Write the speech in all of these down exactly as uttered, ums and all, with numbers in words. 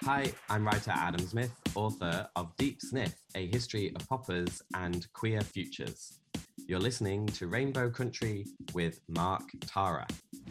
Hi, I'm writer Adam Smith, author of Deep Sniff, A History of Poppers and Queer Futures. You're listening to Rainbow Country with Mark Tara.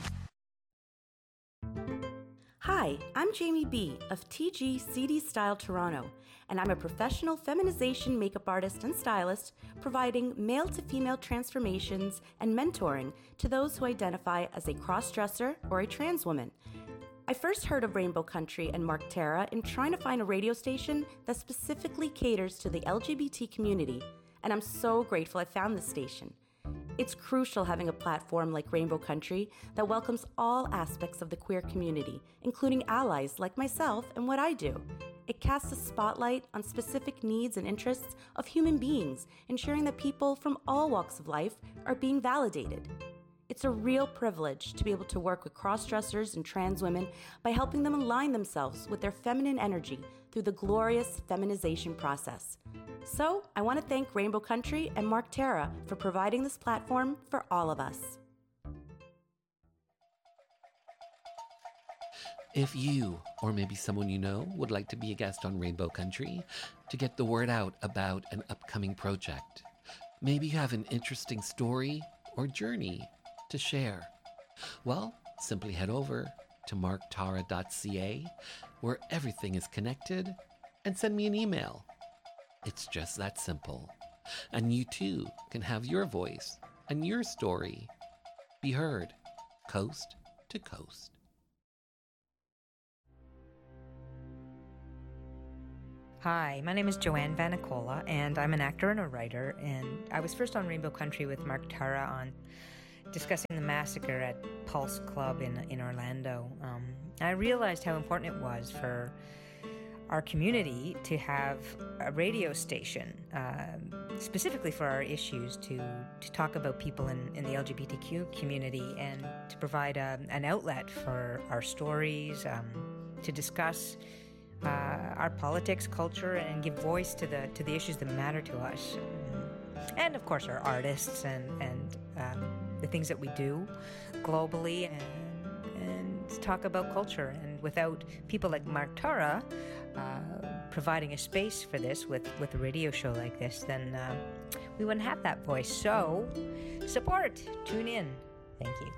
Hi, I'm Jamie B. of T G C D Style Toronto, and I'm a professional feminization makeup artist and stylist providing male-to-female transformations and mentoring to those who identify as a cross-dresser or a trans woman. I first heard of Rainbow Country and Mark Tara in trying to find a radio station that specifically caters to the L G B T community, and I'm so grateful I found this station. It's crucial having a platform like Rainbow Country that welcomes all aspects of the queer community, including allies like myself and what I do. It casts a spotlight on specific needs and interests of human beings, ensuring that people from all walks of life are being validated. It's a real privilege to be able to work with cross-dressers and trans women by helping them align themselves with their feminine energy through the glorious feminization process. So, I want to thank Rainbow Country and Mark Tara for providing this platform for all of us. If you, or maybe someone you know, would like to be a guest on Rainbow Country to get the word out about an upcoming project, maybe you have an interesting story or journey to share, well, simply head over to mark tara dot c a, where everything is connected, and send me an email. It's just that simple. And you too can have your voice and your story be heard coast to coast. Hi, my name is Joanne Vanicola, and I'm an actor and a writer, and I was first on Rainbow Country with Mark Tara on discussing the massacre at Pulse Club in in Orlando. Um, I realized how important it was for our community to have a radio station, uh, specifically for our issues, to, to talk about people in, in the L G B T Q community and to provide a, an outlet for our stories, um, to discuss uh, our politics, culture, and give voice to the to the issues that matter to us. And of course our artists and, and um, the things that we do globally, and, and talk about culture. And without people like Mark Tara uh, providing a space for this with, with a radio show like this, then uh, we wouldn't have that voice. So support, tune in. Thank you.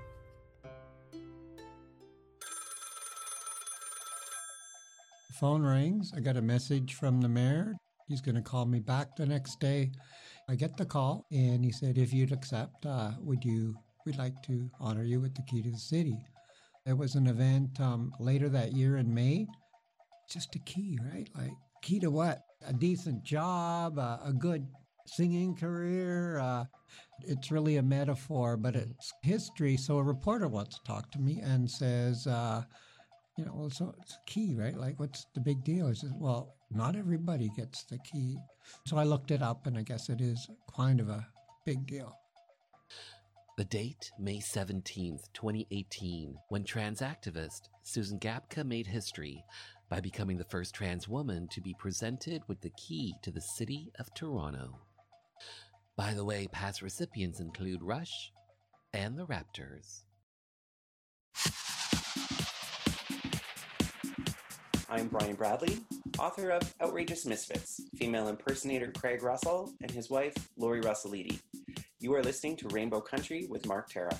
The phone rings. I got a message from the mayor. He's going to call me back the next day. I get the call, and he said, if you'd accept, uh, would you, we'd like to honor you with the key to the city. There was an event um, later that year in May. Just a key, right? Like, key to what? A decent job, uh, a good singing career. Uh, it's really a metaphor, but it's history. So a reporter wants to talk to me and says, uh, you know, well, so it's a key, right? Like, what's the big deal? I said, well, not everybody gets the key. So I looked it up, and I guess it is kind of a big deal. The date, May seventeenth, twenty eighteen, when trans activist Susan Gapka made history by becoming the first trans woman to be presented with the key to the city of Toronto. By the way, past recipients include Rush and the Raptors. I'm Brian Bradley, author of Outrageous Misfits, female impersonator Craig Russell and his wife, Lori Russellidi. You are listening to Rainbow Country with Mark Tara.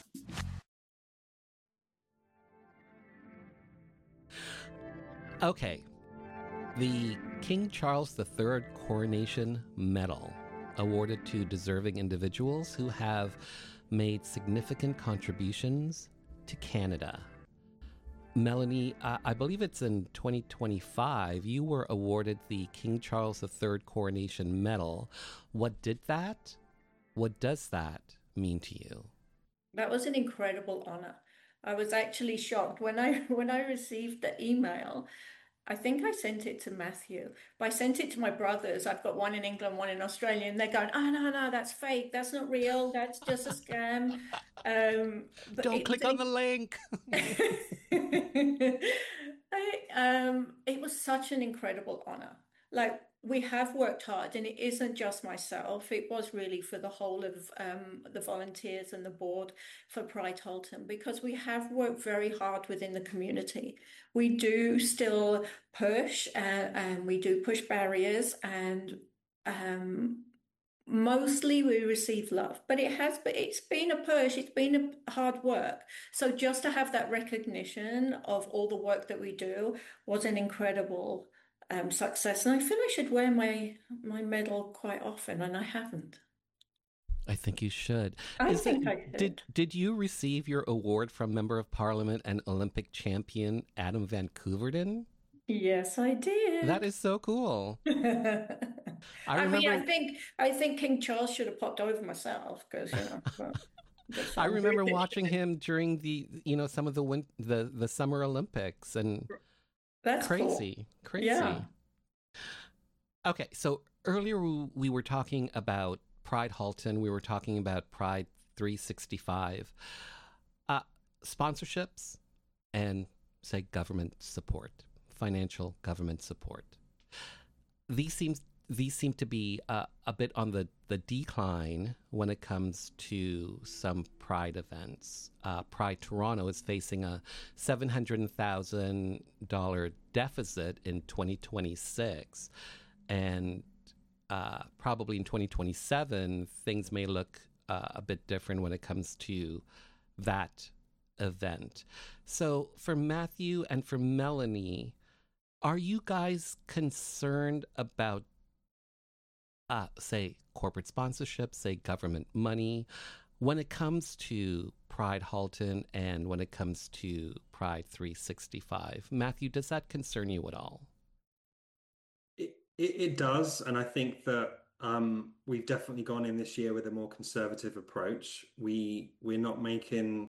Okay, the King Charles the Third Coronation Medal, awarded to deserving individuals who have made significant contributions to Canada. Melanie, uh, I believe it's in twenty twenty-five, you were awarded the King Charles the Third Coronation Medal. What did that? What does that mean to you? That was an incredible honor. I was actually shocked when I when I received the email. I think I sent it to Matthew, but I sent it to my brothers. I've got one in England, one in Australia, and they're going, "Oh no, no, that's fake. That's not real. That's just a scam." Um, but Don't it click was on the link. I, um, it was such an incredible honor. like we have worked hard, and it isn't just myself. It was really for the whole of um, the volunteers and the board for Pride Halton, because we have worked very hard within the community. We do still push, uh, and we do push barriers, and um, mostly we receive love, but it has but it's been a push, it's been a hard work. So just to have that recognition of all the work that we do was an incredible um, success. And I feel I should wear my my medal quite often, and I haven't. I think you should. I Is think it, I should. Did Did you receive your award from Member of Parliament and Olympic champion Adam Van Koeverden? Yes, I did. That is so cool. I I remember. mean, I think I think King Charles should have popped over myself, because you know. But, but I I'm remember British. watching him during the, you know, some of the win- the the Summer Olympics, and That's cool. crazy, crazy. Yeah. Okay, so earlier we, we were talking about Pride Halton. We were talking about Pride three sixty-five, uh, sponsorships, and say government support, financial government support. These seems these seem to be uh, a bit on the, the decline when it comes to some Pride events. Uh, Pride Toronto is facing a seven hundred thousand dollars deficit in twenty twenty-six, and uh, probably in twenty twenty-seven, things may look uh, a bit different when it comes to that event. So for Matthew and for Melanie, are you guys concerned about, uh, say, corporate sponsorship, say government money, when it comes to Pride Halton and when it comes to Pride three sixty-five? Matthew, does that concern you at all? It, it, it does, and I think that um, we've definitely gone in this year with a more conservative approach. We we're not making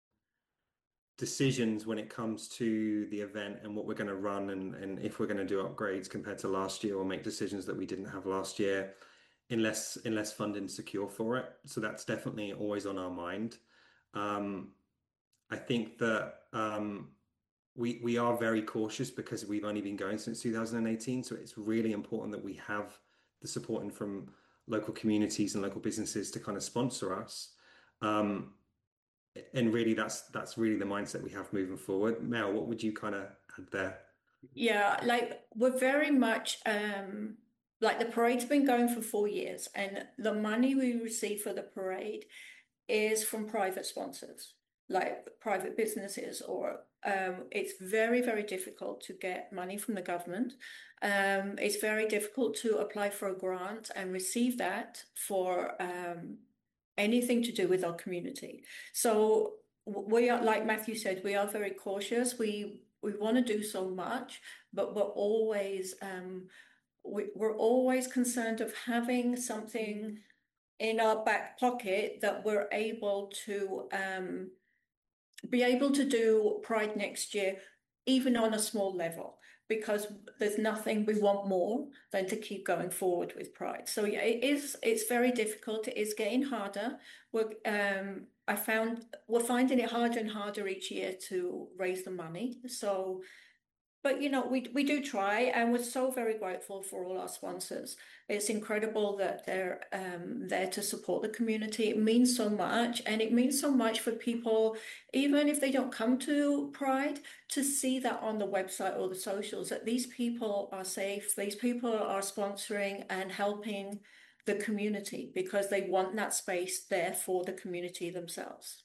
decisions when it comes to the event and what we're going to run, and, and if we're going to do upgrades compared to last year, or make decisions that we didn't have last year, unless unless funding secure for it. So that's definitely always on our mind. Um, I think that um, we we are very cautious because we've only been going since two thousand eighteen. So it's really important that we have the support from local communities and local businesses to kind of sponsor us. Um, and really, that's that's really the mindset we have moving forward. Mel, what would you kind of add there? Yeah, like we're very much um like the parade's been going for four years, and the money we receive for the parade is from private sponsors, like private businesses, or um, it's very, very difficult to get money from the government. Um, it's very difficult to apply for a grant and receive that for um, anything to do with our community. So we are, like Matthew said, we are very cautious. We we want to do so much, but we're always um, we, we're always concerned of having something in our back pocket that we're able to um, be able to do Pride next year, even on a small level, because there's nothing we want more than to keep going forward with Pride. So yeah, it is, it's very difficult. It is getting harder. We're, um, I found we're finding it harder and harder each year to raise the money. So, but you know, we we do try, and we're so very grateful for all our sponsors. It's incredible that they're um, there to support the community. It means so much, and it means so much for people, even if they don't come to Pride, to see that on the website or the socials, that these people are safe, these people are sponsoring and helping the community because they want that space there for the community themselves.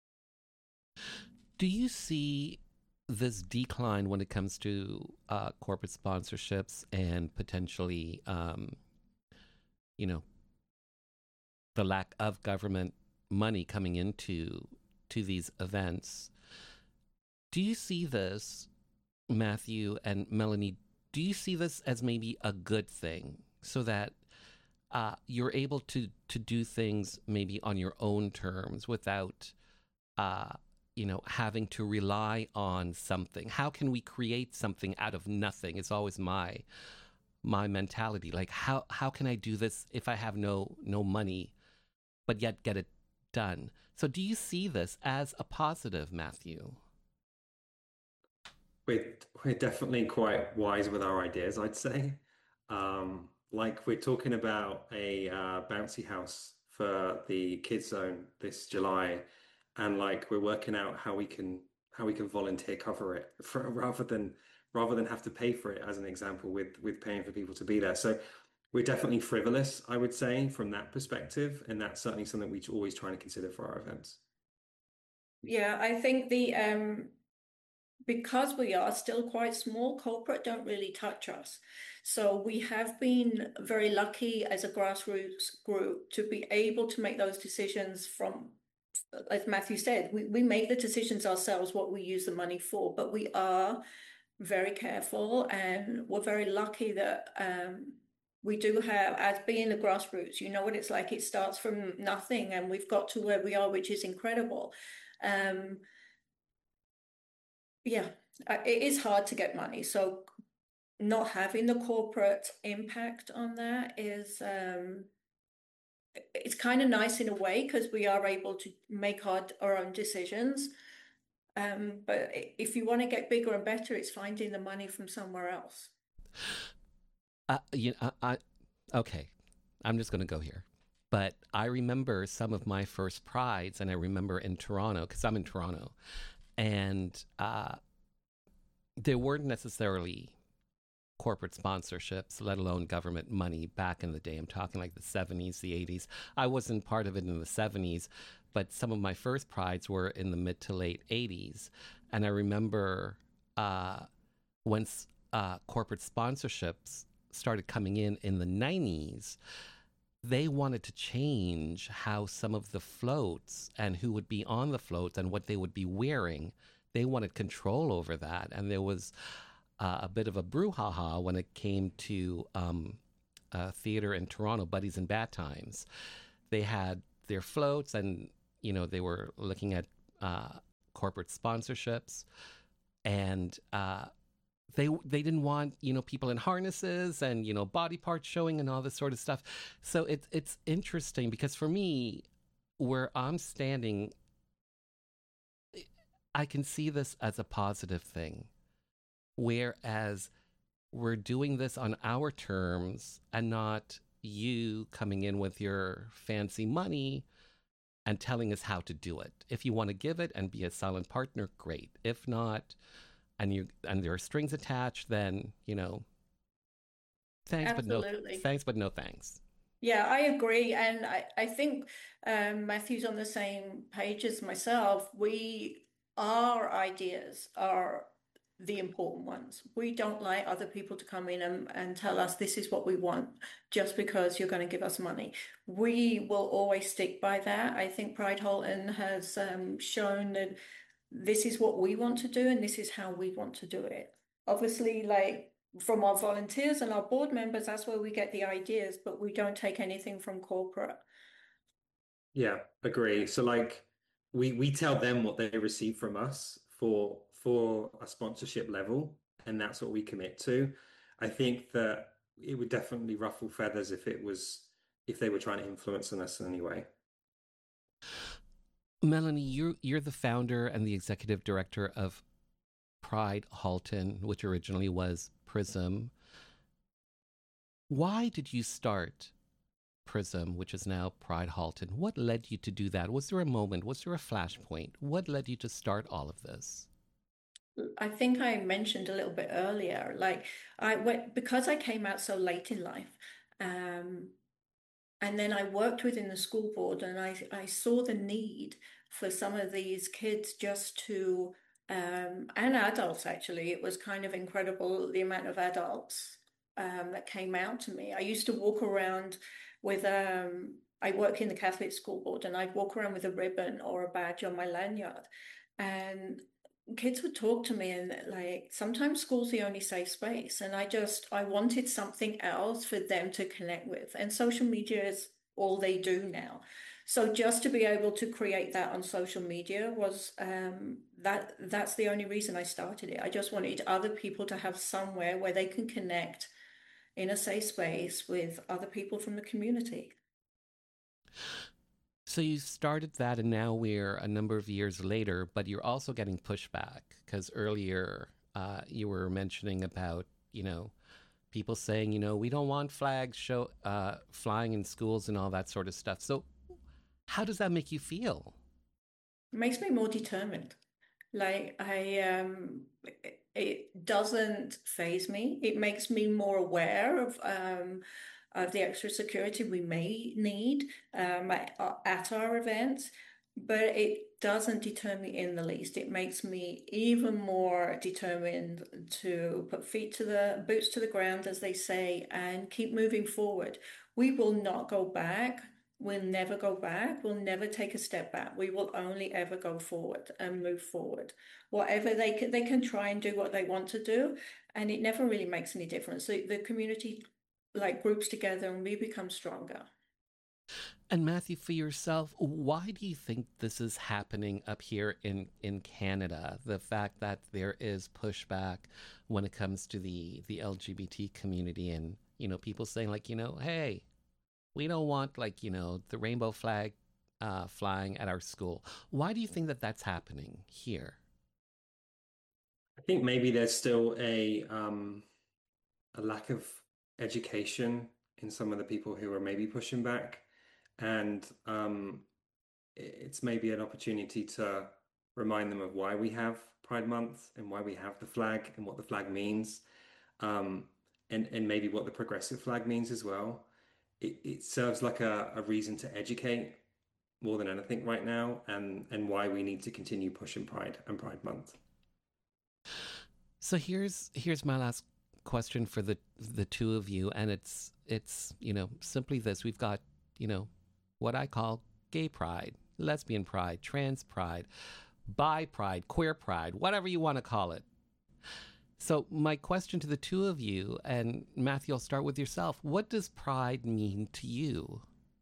Do you see this decline when it comes to uh, corporate sponsorships and potentially, um, you know, the lack of government money coming into to these events? Do you see this, Matthew and Melanie, do you see this as maybe a good thing, so that uh, you're able to, to do things maybe on your own terms without uh, you know, having to rely on something? How can we create something out of nothing? It's always my my mentality. Like, how how can I do this if I have no no money, but yet get it done? So do you see this as a positive, Matthew? We're, we're definitely quite wise with our ideas, I'd say. Um, like we're talking about a uh, bouncy house for the kids zone this July, and like we're working out how we can how we can volunteer cover it for, rather than rather than have to pay for it, as an example, with with paying for people to be there. So we're definitely frivolous, I would say, from that perspective, and that's certainly something we always try to consider for our events. Yeah, I think the um because we are still quite small, corporate don't really touch us. So we have been very lucky as a grassroots group to be able to make those decisions from, as Matthew said, we, we make the decisions ourselves, what we use the money for, but we are very careful, and we're very lucky that um, we do have, as being the grassroots, you know what it's like, it starts from nothing and we've got to where we are, which is incredible. Um, yeah, it is hard to get money. So not having the corporate impact on that is, um, it's kind of nice in a way because we are able to make our, our own decisions. Um, but if you want to get bigger and better, it's finding the money from somewhere else. Uh, you know, I, I, okay, I'm just going to go here. But I remember some of my first prides, and I remember in Toronto, because I'm in Toronto, and uh, there weren't necessarily corporate sponsorships, let alone government money back in the day. I'm talking like the seventies, the eighties. I wasn't part of it in the seventies, but some of my first prides were in the mid to late eighties. And I remember uh, once uh, corporate sponsorships started coming in in the nineties, they wanted to change how some of the floats and who would be on the floats and what they would be wearing. They wanted control over that. And there was uh, a bit of a brouhaha when it came to um, a theater in Toronto, Buddies in Bad Times. They had their floats, and, you know, they were looking at uh, corporate sponsorships. And uh, They they didn't want, you know, people in harnesses and, you know, body parts showing and all this sort of stuff. So it's it's interesting because for me, where I'm standing, I can see this as a positive thing. Whereas we're doing this on our terms and not you coming in with your fancy money and telling us how to do it. If you want to give it and be a silent partner, great. If not, and you and there are strings attached, then, you know, thanks, Absolutely. but no thanks, but no thanks. Yeah, I agree. And I, I think um, Matthew's on the same page as myself. We, our ideas are the important ones. We don't like other people to come in and, and tell us this is what we want just because you're going to give us money. We will always stick by that. I think Pride Halton has um, shown that this is what we want to do and this is how we want to do it. Obviously, like from our volunteers and our board members, that's where we get the ideas, but we don't take anything from corporate. Yeah, agree. So like we we tell them what they receive from us for for a sponsorship level, and that's what we commit to. I think that it would definitely ruffle feathers if it was if they were trying to influence on us in any way. Melanie, you're you're the founder and the executive director of Pride Halton, which originally was Prism. Why did you start Prism, which is now Pride Halton? What led you to do that? Was there a moment? Was there a flashpoint? What led you to start all of this? I think I mentioned a little bit earlier, like I went because I came out so late in life. Um, And then I worked within the school board, and I, I saw the need for some of these kids just to, um, and adults actually, it was kind of incredible the amount of adults um, that came out to me. I used to walk around with, um, I work in the Catholic school board, and I'd walk around with a ribbon or a badge on my lanyard. And kids would talk to me, and like sometimes school's the only safe space, and I just I wanted something else for them to connect with, and social media is all they do now. So just to be able to create that on social media was um that that's the only reason I started it. I just wanted other people to have somewhere where they can connect in a safe space with other people from the community. So you started that, and now we're a number of years later, but you're also getting pushback because earlier uh, you were mentioning about, you know, people saying, you know, we don't want flags show uh, flying in schools and all that sort of stuff. So how does that make you feel? It makes me more determined. Like I, um, it, it doesn't faze me. It makes me more aware of um, of the extra security we may need um, at, at our events, but it doesn't deter me in the least. It makes me even more determined to put feet to the boots to the ground, as they say, and keep moving forward. We will not go back. We'll never go back. We'll never take a step back. We will only ever go forward and move forward. Whatever they can, they can try and do what they want to do, and it never really makes any difference. The, the community like groups together, and we become stronger. And Matthew, for yourself, why do you think this is happening up here in, in Canada? The fact that there is pushback when it comes to the, the L G B T community, and, you know, people saying like, you know, hey, we don't want like, you know, the rainbow flag uh, flying at our school. Why do you think that that's happening here? I think maybe there's still a um, a lack of education in some of the people who are maybe pushing back. And um, it's maybe an opportunity to remind them of why we have Pride Month and why we have the flag and what the flag means, um, and, and maybe what the progressive flag means as well. It, it serves like a, a reason to educate more than anything right now, and, and why we need to continue pushing Pride and Pride Month. So here's here's my last question for the the two of you, and it's it's you know simply this: we've got you know what I call gay pride, lesbian pride, trans pride, bi pride, queer pride, whatever you want to call it. So my question to the two of you, and Matthew, I'll start with yourself. What does pride mean to you?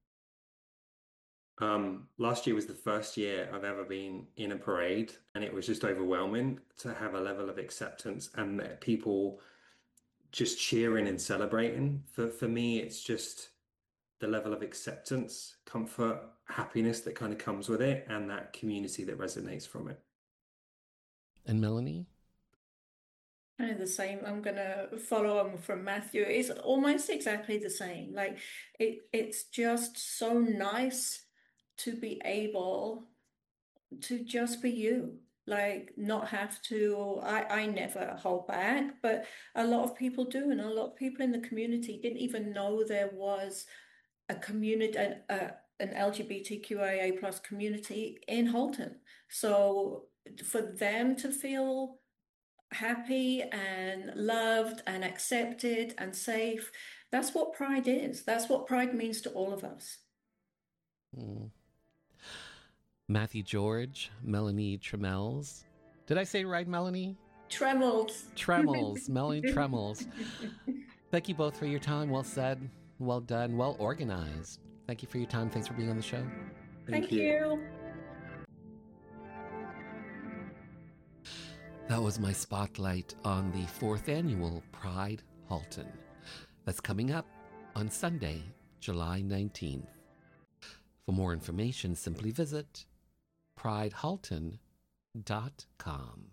Um, last year was the first year I've ever been in a parade, and it was just overwhelming to have a level of acceptance and people just cheering and celebrating. For for me, it's just the level of acceptance, comfort, happiness that kind of comes with it, and that community that resonates from it. And Melanie? Kind of the same. I'm gonna follow on from Matthew. It's almost exactly the same. Like it, it's just so nice to be able to just be you. Like not have to. I I never hold back, but a lot of people do, and a lot of people in the community didn't even know there was a community, an, uh, an L G B T Q I A plus community in Halton. So for them to feel happy and loved and accepted and safe, that's what pride is. That's what pride means to all of us. Mm. Matthew George, Melanie Tremels. Did I say it right, Melanie? Tremels. Tremels, Melanie Tremels. Thank you both for your time. Well said, well done, well organized. Thank you for your time. Thanks for being on the show. Thank, Thank you. you. That was my spotlight on the fourth annual Pride Halton. That's coming up on Sunday, July nineteenth. For more information, simply visit pride halton dot com.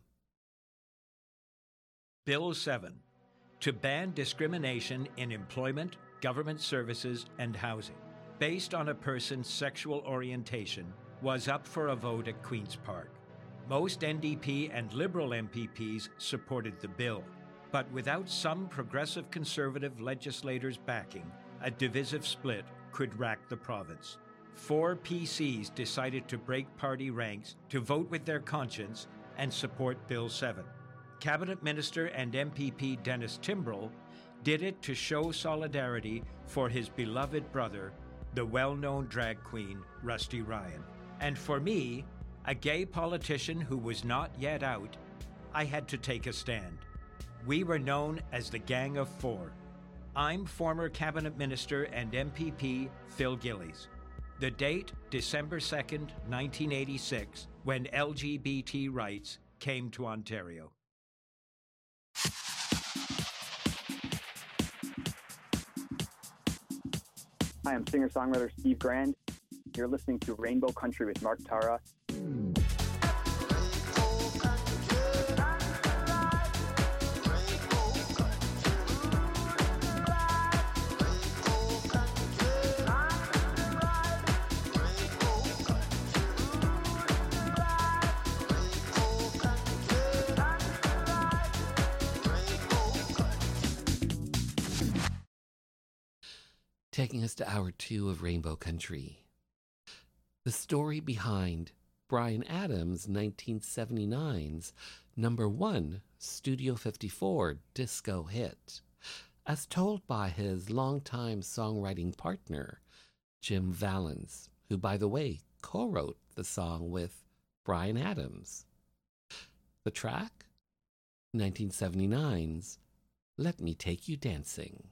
Bill seven, to ban discrimination in employment, government services, and housing, based on a person's sexual orientation, was up for a vote at Queen's Park. Most N D P and Liberal M P Ps supported the bill, but without some progressive Conservative legislators backing, a divisive split could rack the province. Four P Cs decided to break party ranks to vote with their conscience and support Bill seven. Cabinet Minister and M P P Dennis Timbrell did it to show solidarity for his beloved brother, the well-known drag queen Rusty Ryan. And for me, a gay politician who was not yet out, I had to take a stand. We were known as the Gang of Four. I'm former Cabinet Minister and M P P Phil Gillies. The date, December second, nineteen eighty-six, when L G B T rights came to Ontario. Hi, I'm singer-songwriter Steve Grand. You're listening to Rainbow Country with Mark Tara. taking us to hour two of Rainbow Country. The story behind Bryan Adams' nineteen seventy-nine's number one Studio fifty-four disco hit, as told by his longtime songwriting partner, Jim Vallance, who, by the way, co-wrote the song with Bryan Adams. The track? nineteen seventy-nine's Let Me Take You Dancing.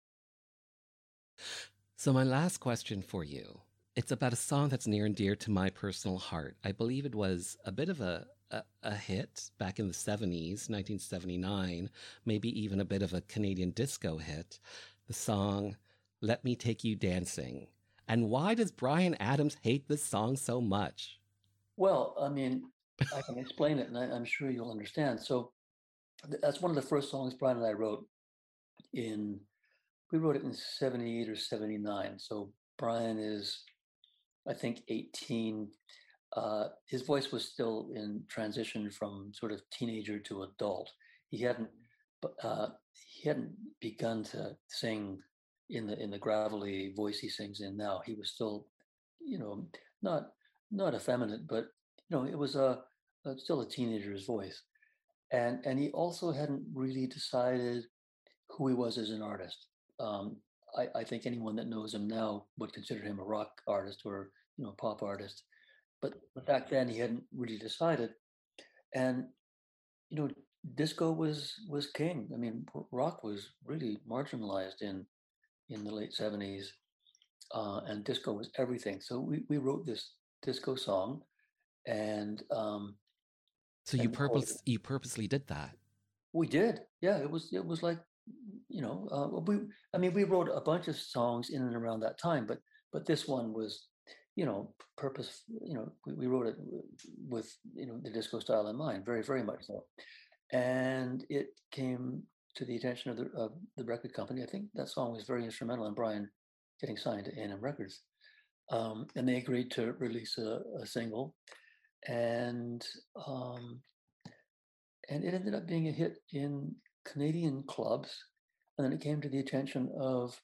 So my last question for you, it's about a song that's near and dear to my personal heart. I believe it was a bit of a, a, a hit back in the seventies, nineteen seventy-nine, maybe even a bit of a Canadian disco hit, the song Let Me Take You Dancing. And why does Bryan Adams hate this song so much? Well, I mean, I can explain it, and I, I'm sure you'll understand. So that's one of the first songs Bryan and I wrote in, we wrote it in seventy-eight or seventy-nine. So Bryan is, I think, eighteen. Uh, his voice was still in transition from sort of teenager to adult. He hadn't, uh, he hadn't begun to sing in the in the gravelly voice he sings in now. He was still, you know, not not effeminate, but you know, it was a, a still a teenager's voice. And and he also hadn't really decided who he was as an artist. Um, I, I think anyone that knows him now would consider him a rock artist or, you know, pop artist. But, but back then he hadn't really decided. And, you know, disco was was king. I mean, rock was really marginalized in in the late seventies, uh, and disco was everything. So we, we wrote this disco song, and um, so you purpose you purposely did that. We did, yeah. It was it was like, you know, uh, we I mean we wrote a bunch of songs in and around that time, but but this one was, you know, purpose. You know, we, we wrote it with, you know, the disco style in mind, very very much so, and it came to the attention of the of the record company. I think that song was very instrumental in Bryan getting signed to A and M Records, um, and they agreed to release a, a single, and um, and it ended up being a hit in Canadian clubs, and then it came to the attention of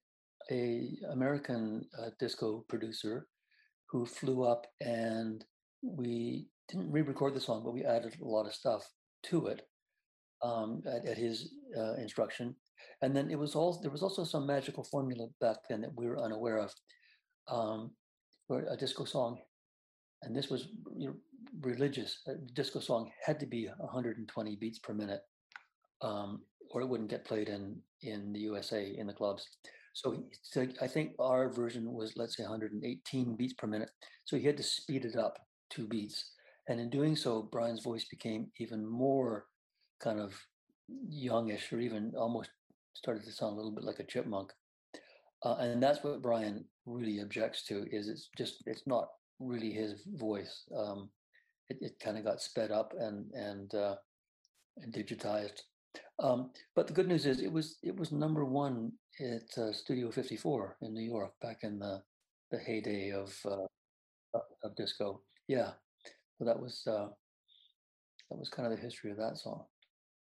a American uh, disco producer who flew up, and we didn't re-record the song, but we added a lot of stuff to it. Um, at, at his uh, instruction, and then it was all there was also some magical formula back then that we were unaware of, um, where a disco song, and this was, you know, religious. A disco song had to be one hundred twenty beats per minute, um, or it wouldn't get played in in the U S A in the clubs. So, so I think our version was, let's say, one hundred eighteen beats per minute. So he had to speed it up two beats, and in doing so, Bryan's voice became even more kind of youngish, or even almost started to sound a little bit like a chipmunk. Uh, and that's what Bryan really objects to, is it's just, it's not really his voice. Um, it it kind of got sped up and and, uh, and digitized. Um, but the good news is it was it was number one at uh, Studio fifty-four in New York back in the, the heyday of, uh, of disco. Yeah, so that was uh, that was kind of the history of that song.